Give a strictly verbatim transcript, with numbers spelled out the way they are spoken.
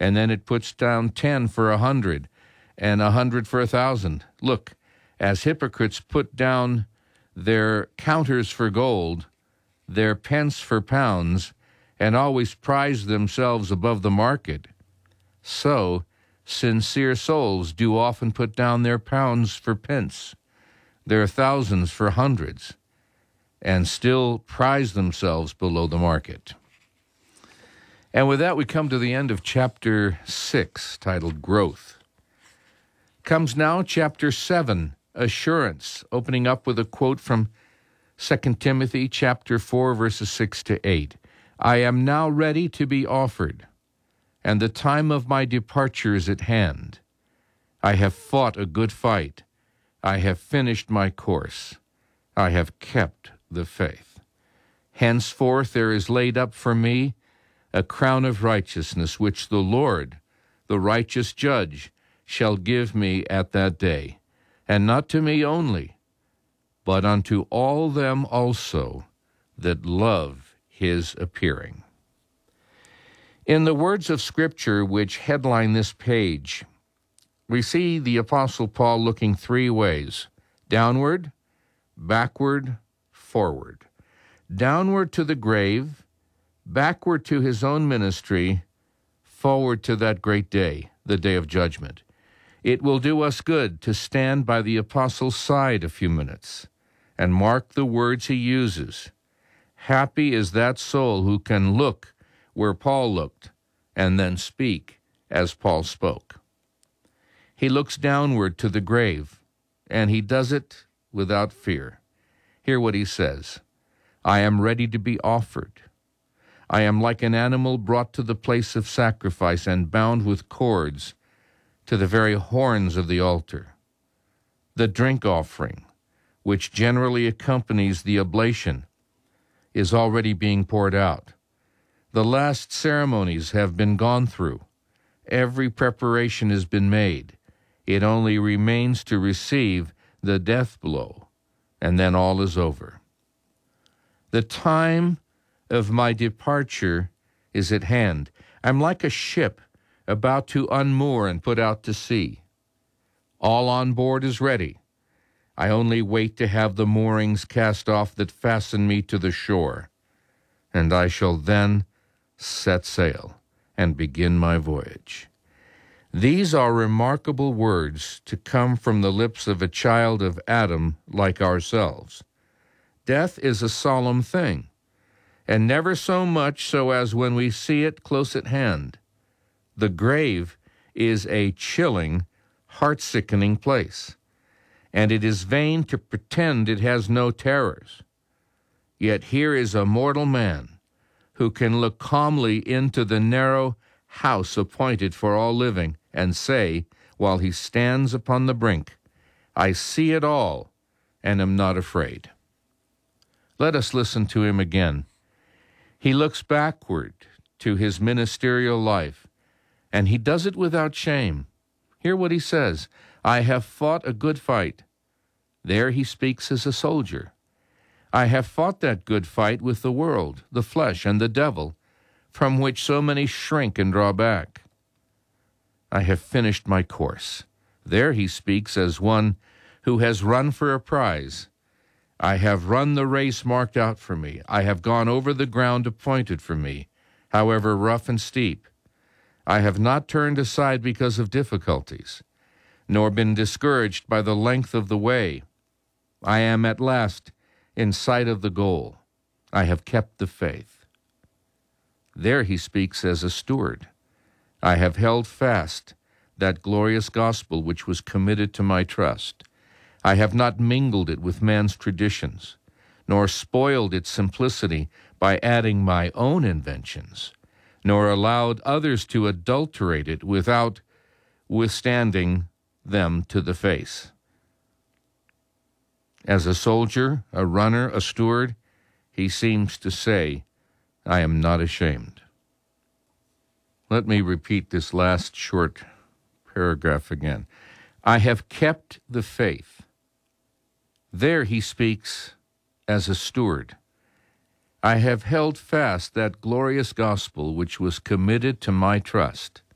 and then it puts down ten for a hundred, and a hundred for a thousand. Look, as hypocrites put down their counters for gold, their pence for pounds, and always prize themselves above the market, so sincere souls do often put down their pounds for pence, their thousands for hundreds, and still prize themselves below the market. And with that, we come to the end of chapter six, titled Growth. Comes now chapter seven, Assurance, opening up with a quote from Second Timothy chapter four, verses six to eight. I am now ready to be offered, and the time of my departure is at hand. I have fought a good fight. I have finished my course. I have kept the faith. Henceforth there is laid up for me a crown of righteousness, which the Lord, the righteous judge, shall give me at that day, and not to me only, but unto all them also that love his appearing. In the words of Scripture which headline this page, we see the Apostle Paul looking three ways: downward, backward, forward. Downward to the grave, backward to his own ministry, forward to that great day, the day of judgment. It will do us good to stand by the apostle's side a few minutes and mark the words he uses. Happy is that soul who can look where Paul looked and then speak as Paul spoke. He looks downward to the grave, and he does it without fear. Hear what he says: I am ready to be offered. I am like an animal brought to the place of sacrifice and bound with cords to the very horns of the altar. The drink offering, which generally accompanies the oblation, is already being poured out. The last ceremonies have been gone through. Every preparation has been made. It only remains to receive the death blow, and then all is over. The time of my departure is at hand. I'm like a ship about to unmoor and put out to sea. All on board is ready. I only wait to have the moorings cast off that fasten me to the shore, and I shall then set sail and begin my voyage. These are remarkable words to come from the lips of a child of Adam like ourselves. Death is a solemn thing, and never so much so as when we see it close at hand. The grave is a chilling, heart-sickening place, and it is vain to pretend it has no terrors. Yet here is a mortal man who can look calmly into the narrow house appointed for all living and say, while he stands upon the brink, I see it all and am not afraid. Let us listen to him again. He looks backward to his ministerial life, and he does it without shame. Hear what he says: I have fought a good fight. There he speaks as a soldier. I have fought that good fight with the world, the flesh, and the devil, from which so many shrink and draw back. I have finished my course. There he speaks as one who has run for a prize. I have run the race marked out for me. I have gone over the ground appointed for me, however rough and steep. I have not turned aside because of difficulties, nor been discouraged by the length of the way. I am at last in sight of the goal. I have kept the faith. There he speaks as a steward. I have held fast that glorious gospel which was committed to my trust. I have not mingled it with man's traditions, nor spoiled its simplicity by adding my own inventions, nor allowed others to adulterate it without withstanding them to the face. As a soldier, a runner, a steward, he seems to say, I am not ashamed. Let me repeat this last short paragraph again. I have kept the faith. There he speaks as a steward. I have held fast that glorious gospel which was committed to my trust.